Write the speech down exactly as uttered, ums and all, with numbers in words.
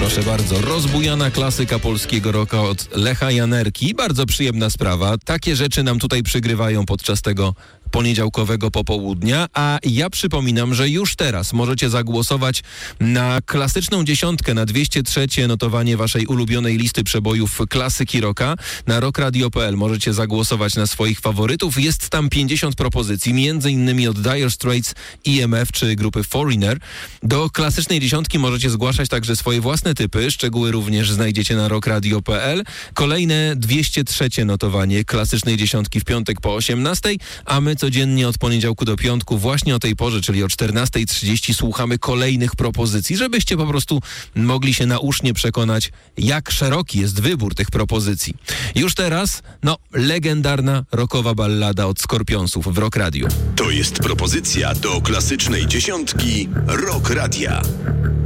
Proszę bardzo, rozbujana klasyka polskiego rocka od Lecha Janerki. Bardzo przyjemna sprawa. Takie rzeczy nam tutaj przygrywają podczas tego poniedziałkowego popołudnia, a ja przypominam, że już teraz możecie zagłosować na klasyczną dziesiątkę, na dwieście trzecie notowanie waszej ulubionej listy przebojów klasyki rocka. Na rock radio kropka p l możecie zagłosować na swoich faworytów. Jest tam pięćdziesiąt propozycji, między innymi od Dire Straits, E M F czy grupy Foreigner. Do klasycznej dziesiątki możecie zgłaszać także swoje własne typy. Szczegóły również znajdziecie na rock radio kropka p l. Kolejne dwieście trzecie notowanie klasycznej dziesiątki w piątek po osiemnastej, a my codziennie od poniedziałku do piątku właśnie o tej porze, czyli o czternastej trzydzieści słuchamy kolejnych propozycji, żebyście po prostu mogli się nausznie przekonać, jak szeroki jest wybór tych propozycji. Już teraz, no, legendarna rockowa ballada od Skorpionsów w Rock Radio. To jest propozycja do klasycznej dziesiątki Rock Radia.